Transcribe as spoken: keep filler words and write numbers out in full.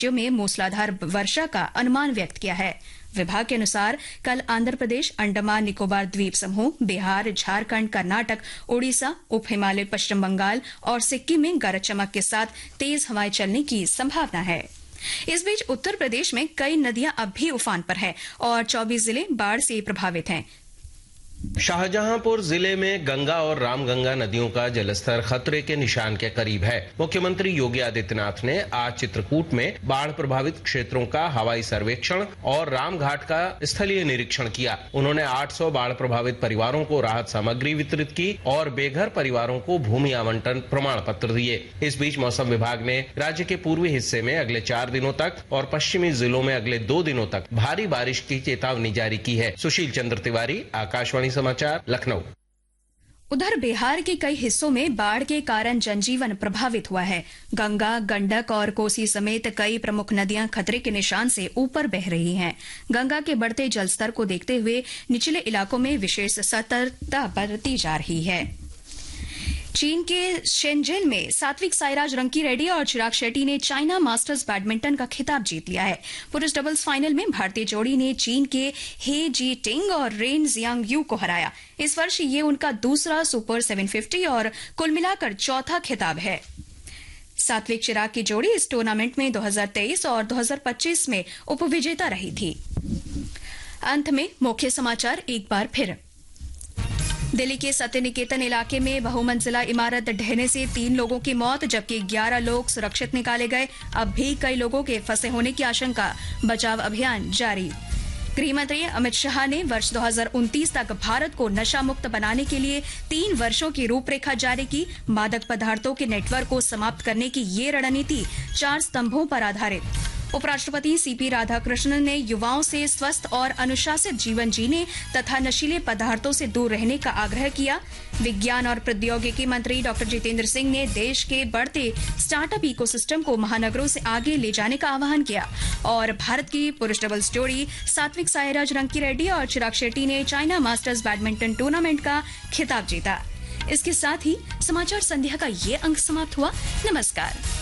राज्यों में मूसलाधार वर्षा का अनुमान व्यक्त किया है। विभाग के अनुसार कल आंध्र प्रदेश, अंडमान निकोबार द्वीप समूह, बिहार, झारखंड, कर्नाटक, ओडिशा, उप हिमालय, पश्चिम बंगाल और सिक्किम में गरज चमक के साथ तेज हवाएं चलने की संभावना है। इस बीच उत्तर प्रदेश में कई नदियां अब भी उफान पर हैं और चौबीस जिले बाढ़ से प्रभावित हैं। शाहजहांपुर जिले में गंगा और रामगंगा नदियों का जलस्तर खतरे के निशान के करीब है। मुख्यमंत्री योगी आदित्यनाथ ने आज चित्रकूट में बाढ़ प्रभावित क्षेत्रों का हवाई सर्वेक्षण और रामघाट का स्थलीय निरीक्षण किया। उन्होंने आठ सौ बाढ़ प्रभावित परिवारों को राहत सामग्री वितरित की और बेघर परिवारों को भूमि आवंटन प्रमाण पत्र दिए। इस बीच मौसम विभाग ने राज्य के पूर्वी हिस्से में अगले चार दिनों तक और पश्चिमी जिलों में अगले दो दिनों तक भारी बारिश की चेतावनी जारी की है। सुशील चंद्र तिवारी, आकाशवाणी समाचार, लखनऊ। उधर बिहार के कई हिस्सों में बाढ़ के कारण जनजीवन प्रभावित हुआ है। गंगा, गंडक और कोसी समेत कई प्रमुख नदियां खतरे के निशान से ऊपर बह रही हैं। गंगा के बढ़ते जलस्तर को देखते हुए निचले इलाकों में विशेष सतर्कता बरती जा रही है। चीन के शेनजेन में सात्विक साईराज रंकीरेड्डी और चिराग शेट्टी ने चाइना मास्टर्स बैडमिंटन का खिताब जीत लिया है। पुरुष डबल्स फाइनल में भारतीय जोड़ी ने चीन के हे जी टिंग और रेन जियांग यू को हराया। इस वर्ष ये उनका दूसरा सुपर सात सौ पचास और कुल मिलाकर चौथा खिताब है। सात्विक चिराग की जोड़ी इस टूर्नामेंट में दो हज़ार तेईस और दो हज़ार पच्चीस में उपविजेता रही थी। अंत में मुख्य समाचार एक बार फिर। दिल्ली के सत्य निकेतन इलाके में बहुमंजिला इमारत ढहने से तीन लोगों की मौत, जबकि ग्यारह लोग सुरक्षित निकाले गए। अब भी कई लोगों के फंसे होने की आशंका, बचाव अभियान जारी। गृह मंत्री अमित शाह ने वर्ष दो हज़ार उनतीस तक भारत को नशा मुक्त बनाने के लिए तीन वर्षों की रूपरेखा जारी की। मादक पदार्थों के नेटवर्क को समाप्त करने की ये रणनीति चार स्तंभों पर आधारित। उपराष्ट्रपति सीपी राधाकृष्णन ने युवाओं से स्वस्थ और अनुशासित जीवन जीने तथा नशीले पदार्थों से दूर रहने का आग्रह किया। विज्ञान और प्रौद्योगिकी मंत्री डॉक्टर जितेंद्र सिंह ने देश के बढ़ते स्टार्टअप इकोसिस्टम को महानगरों से आगे ले जाने का आह्वान किया। और भारत की पुरुष डबल्स जोड़ी सात्विक साईराज रंकीरेड्डी और चिराग शेट्टी ने चाइना मास्टर्स बैडमिंटन टूर्नामेंट का खिताब जीता। इसके साथ ही समाचार संध्या का ये अंक समाप्त हुआ। नमस्कार।